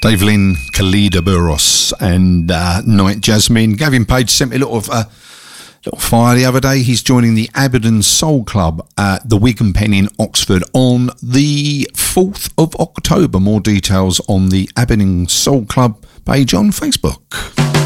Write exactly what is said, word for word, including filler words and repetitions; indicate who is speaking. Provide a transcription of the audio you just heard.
Speaker 1: Dave Lynn, Khalida Burros and uh, Night Jasmine. Gavin Page sent me a little, uh, little fire the other day. He's joining the Aberdeen Soul Club at the Wigan Pen in Oxford on the fourth of October. More details on the Aberdeen Soul Club page on Facebook.